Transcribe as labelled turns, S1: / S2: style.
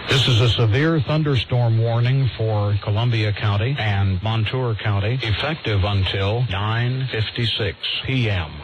S1: This is a severe thunderstorm warning for Columbia County and Montour County, effective until 9:56 p.m.